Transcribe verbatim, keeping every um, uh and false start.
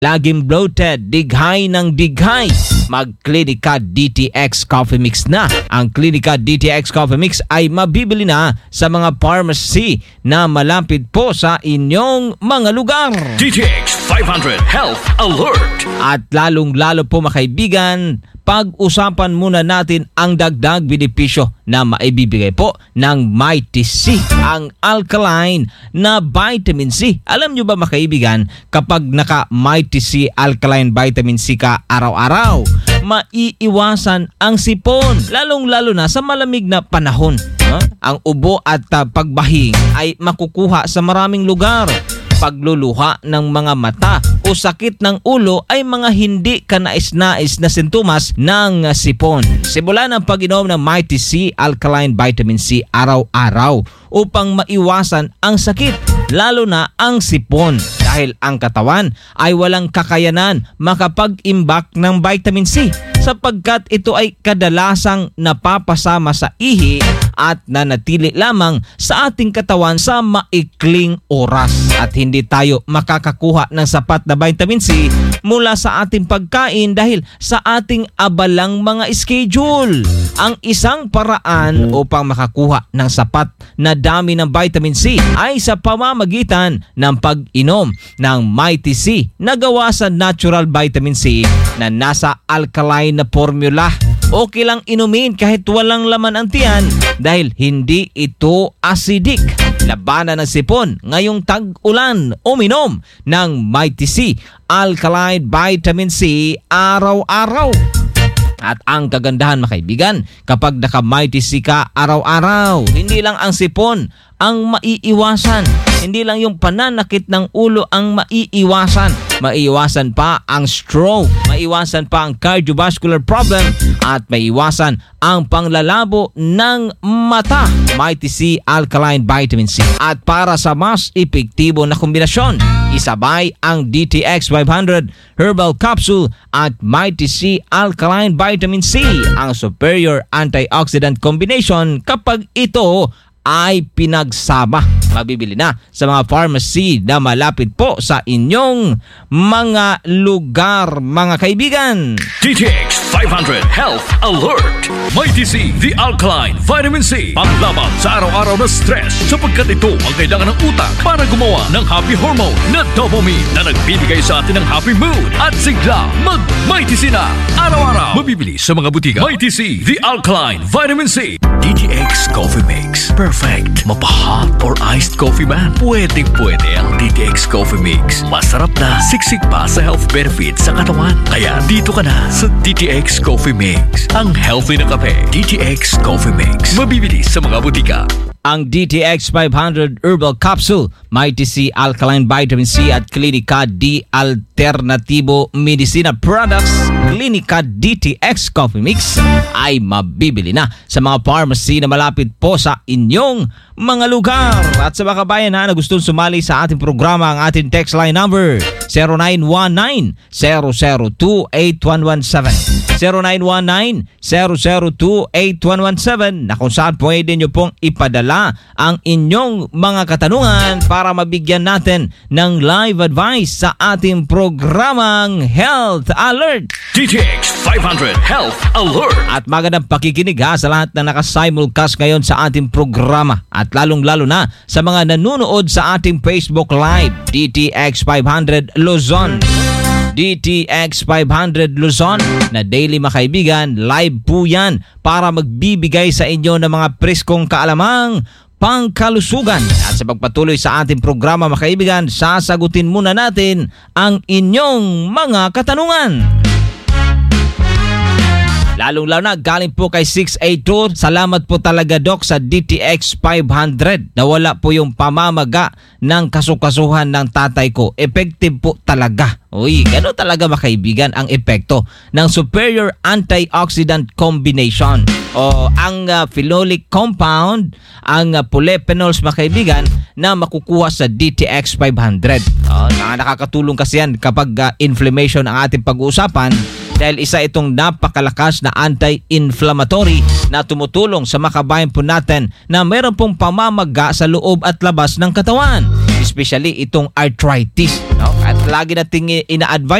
laging bloated, dighay ng dighay, mag-Clinica D T X Coffee Mix na. Ang Clinica D T X Coffee Mix ay mabibili na sa mga pharmacy na malapit po sa inyong mga lugar. D T X five hundred Health Alert. At lalong-lalo po makaibigan, pag-usapan muna natin ang dagdag benepisyo na maibibigay po ng Mighty C, ang alkaline na vitamin C. Alam nyo ba makaibigan, kapag naka Mighty C alkaline vitamin C ka araw-araw, maiiwasan ang sipon, lalong-lalo na sa malamig na panahon. Huh? Ang ubo at uh, pagbahing ay makukuha sa maraming lugar. Pagluluha ng mga mata o sakit ng ulo ay mga hindi kanais-nais na sintomas ng sipon. Simula ng pag-inom ng Mighty C Alkaline Vitamin C araw-araw upang maiwasan ang sakit, lalo na ang sipon, dahil ang katawan ay walang kakayanan makapag-imbak ng vitamin C sapagkat ito ay kadalasang napapasama sa ihi at nanatili lamang sa ating katawan sa maikling oras, at hindi tayo makakakuha ng sapat na vitamin C mula sa ating pagkain dahil sa ating abalang mga schedule. Ang isang paraan upang makakuha ng sapat na dami ng vitamin C ay sa pamamagitan ng pag-inom ng Mighty C na gawa sa natural vitamin C na nasa alkaline na formula. Okay lang inumin kahit walang laman ang tiyan dahil hindi ito acidic. Labanan ng sipon ngayong tag-ulan, uminom ng Mighty C Alkaline Vitamin C araw-araw. At ang kagandahan makaibigan, kapag naka-Mighty C ka araw-araw, hindi lang ang sipon ang maiiwasan, hindi lang yung pananakit ng ulo ang maiiwasan, maiiwasan pa ang stroke, maiiwasan pa ang cardiovascular problem, at maiiwasan ang panglalabo ng mata. Mighty C Alkaline Vitamin C. At para sa mas epektibo na kombinasyon, isabay ang D T X five hundred Herbal Capsule at Mighty C Alkaline Vitamin C, ang superior antioxidant combination kapag ito ay pinagsama. Mabibili na sa mga pharmacy na malapit po sa inyong mga lugar, mga kaibigan. D T X five hundred Health Alert. Mighty C, the Alkaline Vitamin C, panglaban sa araw-araw na stress sapagkat ito ang kailangan ng utak para gumawa ng happy hormone na dopamine na nagbibigay sa atin ng happy mood at sigla mag-Mighty C na araw-araw. Mabibili sa mga butika. Mighty C, the Alkaline Vitamin C. D T X Coffee Mix. Perfect. Mapa-hot or iced coffee man. Pwedeng-pwede ang D T X Coffee Mix. Masarap na, siksik pa sa health benefits sa katawan. Kaya dito ka na sa D T X Coffee Mix. Ang healthy na kape. D T X Coffee Mix. Mabibili sa mga butika. Ang D T X five hundred Herbal Capsule, Mighty C Alkaline Vitamin C at Clinica D Alternativo Medicina Products, Clinica D T X Coffee Mix ay mabibili na sa mga pharmacy na malapit po sa inyong mga lugar. At sa mga kabayan na gustong sumali sa ating programa, ang ating text line number zero nine one nine, zero zero two, eight one one seven, zero nine one nine, zero zero two, eight one one seven, na kung saan pwede nyo pong ipadala ang inyong mga katanungan para mabigyan natin ng live advice sa ating programang Health Alert. D T X five hundred Health Alert. At magandang pakikinig ha sa lahat na nakasimulcast ngayon sa ating programa, at lalong-lalo na sa mga nanonood sa ating Facebook Live, D T X five hundred Luzon. D T X five hundred Luzon na daily makaibigan, live po yan para magbibigay sa inyo ng mga preskong kaalamang pangkalusugan. At sa pagpatuloy sa ating programa makaibigan, sasagutin muna natin ang inyong mga katanungan. Lalong-lalo na galing po kay six eight two. Salamat po talaga Doc sa D T X five hundred. Nawala po yung pamamaga ng kasukasuhan ng tatay ko. Effective po talaga. Uy, gano'n talaga makaibigan ang epekto ng superior antioxidant combination o ang uh, phenolic compound, ang uh, polyphenols makaibigan na makukuha sa D T X five hundred. Oh, nakakatulong kasi yan kapag uh, inflammation ang ating pag-uusapan, dahil isa itong napakalakas na anti-inflammatory na tumutulong sa makabayan po natin na mayroon pong pamamaga sa loob at labas ng katawan. especially itong arthritis, no? At lagi nating ina-advise